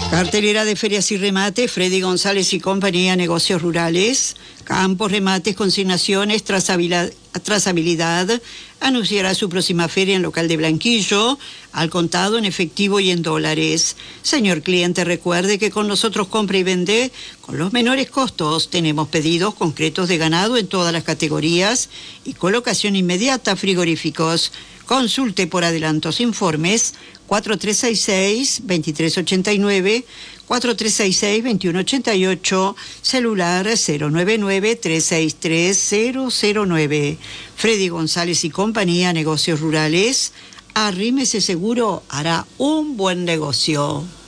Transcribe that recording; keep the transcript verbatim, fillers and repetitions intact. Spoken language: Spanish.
Cartelera de ferias y remates, Freddy González y compañía, negocios rurales, campos, remates, consignaciones, trazabilidad, trazabilidad. Anunciará su próxima feria en local de Blanquillo, al contado, en efectivo y en dólares. Señor cliente, recuerde que con nosotros compra y vende con los menores costos. Tenemos pedidos concretos de ganado en todas las categorías y colocación inmediata, frigoríficos. Consulte por adelantos informes cuatro tres seis seis, dos tres ocho nueve, cuatro tres seis seis, dos uno ocho ocho, celular cero nueve nueve, tres seis tres, cero cero nueve. Freddy González y compañía, negocios rurales. Arrímese seguro, hará un buen negocio.